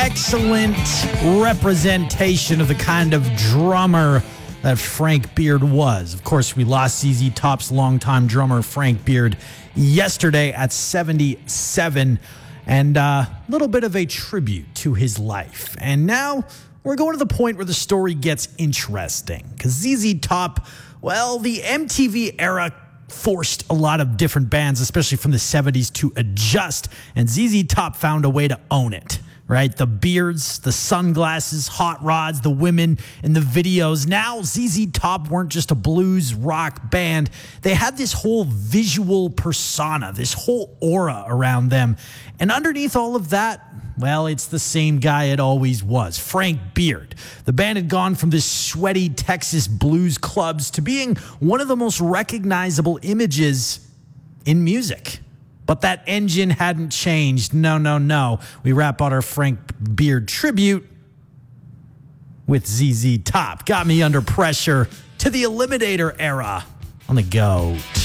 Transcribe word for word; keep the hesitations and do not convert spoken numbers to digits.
excellent representation of the kind of drummer that Frank Beard was. Of course, we lost Z Z Top's longtime drummer, Frank Beard, yesterday at seventy-seven, and a uh, little bit of a tribute to his life. And now we're going to the point where the story gets interesting, because Z Z Top, well, the M T V era forced a lot of different bands, especially from the seventies, to adjust, and Z Z Top found a way to own it. Right? The beards, the sunglasses, hot rods, the women in the videos. Now, Z Z Top weren't just a blues rock band. They had this whole visual persona, this whole aura around them. And underneath all of that, well, it's the same guy it always was, Frank Beard. The band had gone from this sweaty Texas blues clubs to being one of the most recognizable images in music. But that engine hadn't changed. No, no, no. We wrap out our Frank Beard tribute with Z Z Top. Got Me Under Pressure to the Eliminator era on the GOAT.